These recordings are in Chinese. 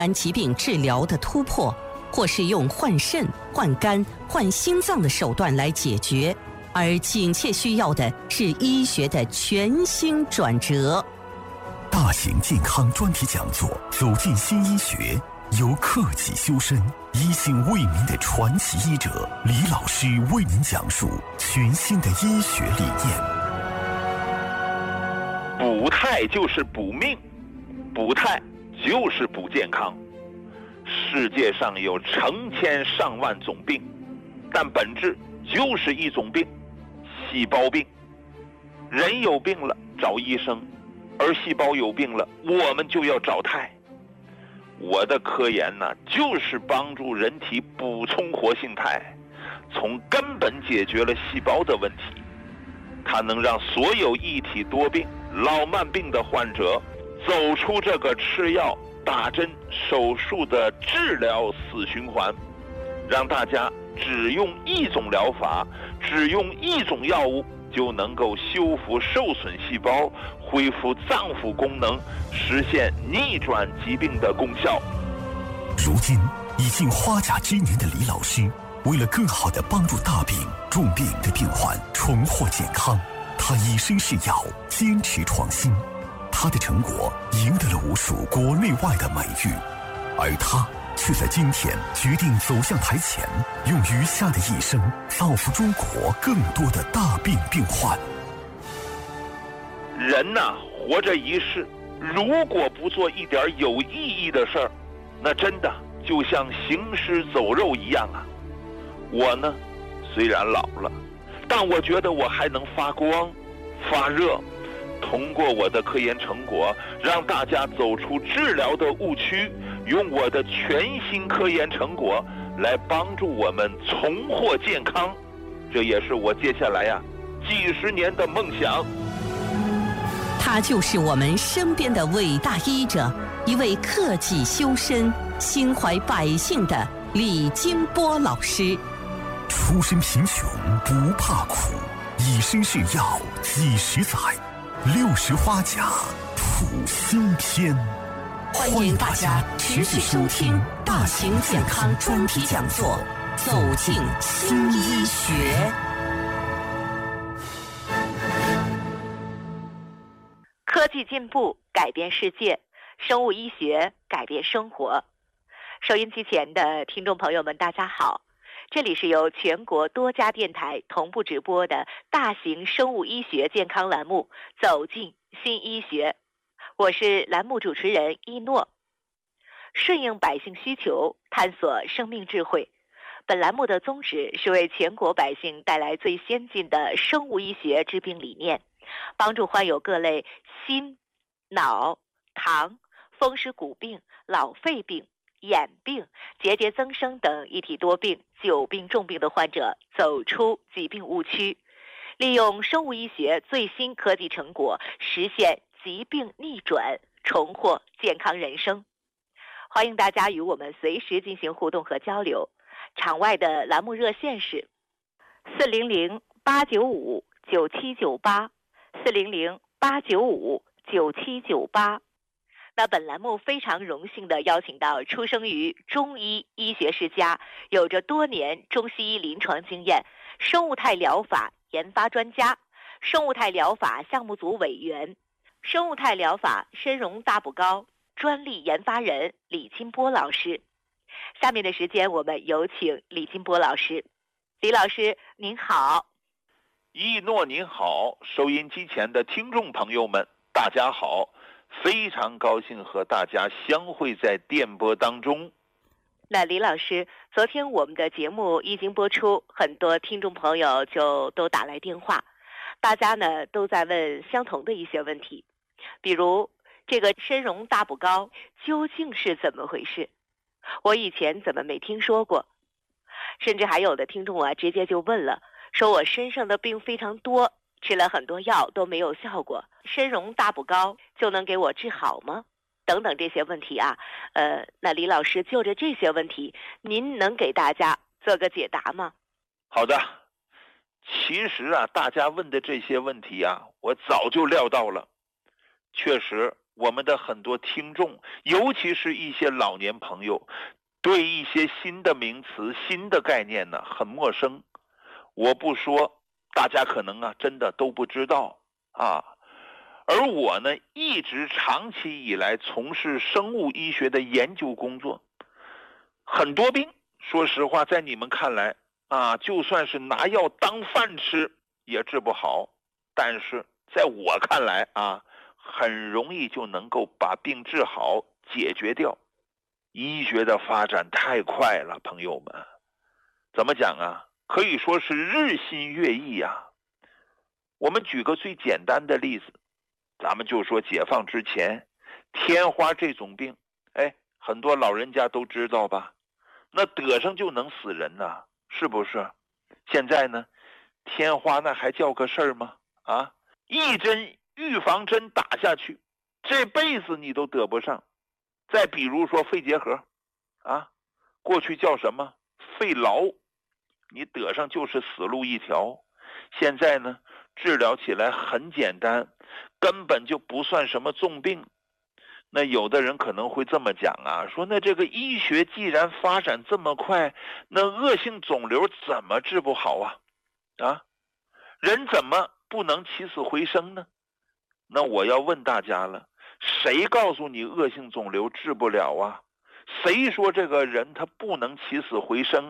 癌疾病治疗的突破，或是用换肾、换肝、换心脏的手段来解决，而紧切需要的是医学的全新转折。 大型健康专题讲座，走进新医学，由克己修身、一心为民的传奇医者李老师为您讲述全新的医学理念。 补态就是补命，补态就是补健康。世界上有成千上万种病，但本质就是一种病，细胞病。人有病了找医生，而细胞有病了我们就要找态。我的科研呢，就是帮助人体补充活性肽，从根本解决了细胞的问题。它能让所有一体多病、老慢病的患者走出这个吃药、打针、手术的治疗死循环，让大家只用一种疗法，只用一种药物，就能够修复受损细胞，恢复脏腑功能，实现逆转疾病的功效。 如今已近花甲之年的李老师，为了更好地帮助大病重病的病患重获健康，他以身试药，坚持创新。他的成果赢得了无数国内外的美誉，而他却在今天决定走向台前，用余下的一生造福中国更多的大病病患。 人呐，活着一世，如果不做一点有意义的事儿，那真的就像行尸走肉一样啊。我呢，虽然老了，但我觉得我还能发光发热，通过我的科研成果，让大家走出治疗的误区，用我的全新科研成果来帮助我们重获健康。这也是我接下来几十年的梦想。 他就是我们身边的伟大医者，一位克己修身、心怀百姓的李金波老师。 出身贫穷不怕苦，以身试药几十载，60花甲谱新篇。 欢迎大家持续收听大型健康专题讲座，走进新医学。 科技进步改变世界，生物医学改变生活。收音机前的听众朋友们，大家好，这里是由全国多家电台同步直播的大型生物医学健康栏目《走进新医学》，我是栏目主持人一诺。顺应百姓需求，探索生命智慧。本栏目的宗旨是为全国百姓带来最先进的生物医学治病理念，帮助患有各类心、脑、糖、风湿骨病、老肺病、眼病、结节增生等一体多病、久病重病的患者走出疾病误区，利用生物医学最新科技成果，实现疾病逆转，重获健康人生。欢迎大家与我们随时进行互动和交流。场外的栏目热线是400-895-9798，400-895-9798。那本栏目非常荣幸地邀请到出生于中医医学世家，有着多年中西医临床经验，生物态疗法研发专家，生物态疗法项目组委员，生物态疗法参茸大补膏专利研发人李金波老师。下面的时间我们有请李金波老师。李老师您好。 一诺您好，收音机前的听众朋友们大家好，非常高兴和大家相会在电波当中。 那李老师，昨天我们的节目一经播出，很多听众朋友就都打来电话，大家呢都在问相同的一些问题，比如这个参茸大补膏究竟是怎么回事？我以前怎么没听说过？甚至还有的听众直接就问了，说我身上的病非常多，吃了很多药都没有效果，参茸大补膏就能给我治好吗？等等这些问题那李老师就着这些问题，您能给大家做个解答吗？ 好的，其实大家问的这些问题我早就料到了。确实我们的很多听众，尤其是一些老年朋友，对一些新的名词、新的概念呢很陌生。我不说，大家可能真的都不知道啊。而我呢，一直长期以来从事生物医学的研究工作，很多病，说实话，在你们看来就算是拿药当饭吃也治不好，但是在我看来很容易就能够把病治好，解决掉。医学的发展太快了，朋友们，怎么讲可以说是日新月异我们举个最简单的例子，咱们就说解放之前，天花这种病，很多老人家都知道吧？那得上就能死人是不是？现在呢，天花那还叫个事儿吗？一针预防针打下去，这辈子你都得不上。再比如说肺结核过去叫什么肺痨，你得上就是死路一条。现在呢，治疗起来很简单，根本就不算什么重病。那有的人可能会这么讲说那这个医学既然发展这么快，那恶性肿瘤怎么治不好人怎么不能起死回生呢？那我要问大家了，谁告诉你恶性肿瘤治不了谁说这个人他不能起死回生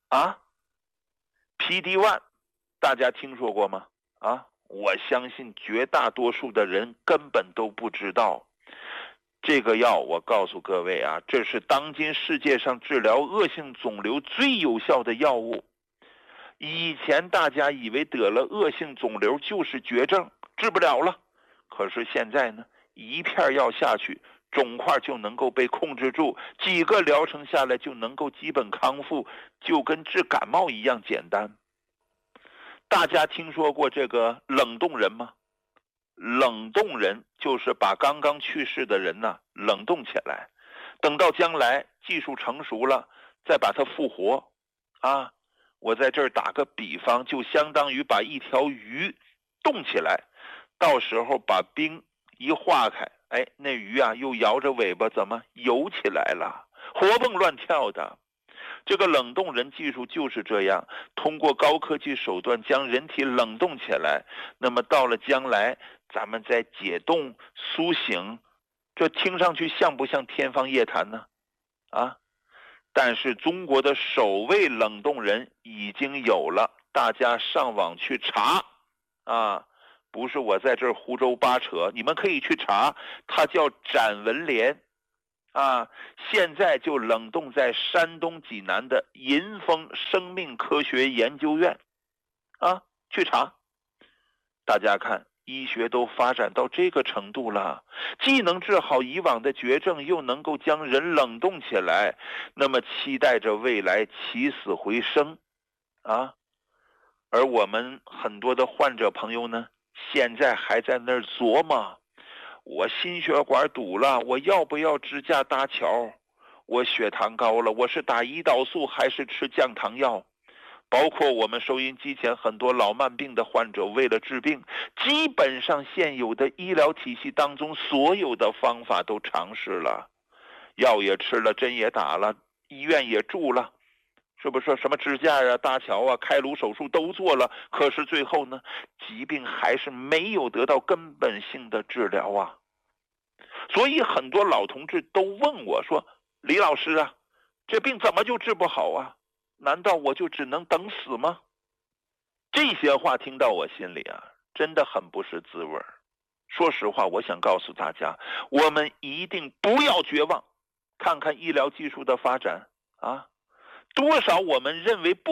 PD-1 大家听说过吗？我相信绝大多数的人根本都不知道。这个药我告诉各位这是当今世界上治疗恶性肿瘤最有效的药物。以前大家以为得了恶性肿瘤就是绝症，治不了了。可是现在呢，一片药下去，肿块就能够被控制住，几个疗程下来就能够基本康复，就跟治感冒一样简单。大家听说过这个冷冻人吗？冷冻人就是把刚刚去世的人冷冻起来，等到将来技术成熟了，再把它复活我在这儿打个比方，就相当于把一条鱼冻起来，到时候把冰一化开，那鱼又摇着尾巴怎么游起来了，活蹦乱跳的。这个冷冻人技术就是这样，通过高科技手段将人体冷冻起来，那么到了将来咱们再解冻苏醒，这听上去像不像天方夜谭呢？但是中国的首位冷冻人已经有了，大家上网去查不是我在这儿胡诌八扯，你们可以去查，它叫展文莲现在就冷冻在山东济南的银丰生命科学研究院去查。大家看，医学都发展到这个程度了，既能治好以往的绝症，又能够将人冷冻起来，那么期待着未来起死回生而我们很多的患者朋友呢，现在还在那儿琢磨，我心血管堵了，我要不要支架搭桥？我血糖高了，我是打胰岛素还是吃降糖药？包括我们收音机前很多老慢病的患者，为了治病，基本上现有的医疗体系当中所有的方法都尝试了，药也吃了，针也打了，医院也住了，是不是什么支架搭桥开颅手术都做了，可是最后呢，疾病还是没有得到根本性的治疗所以很多老同志都问我说，李老师这病怎么就治不好难道我就只能等死吗？这些话听到我心里真的很不是滋味。说实话，我想告诉大家，我们一定不要绝望，看看医疗技术的发展多少我们认为不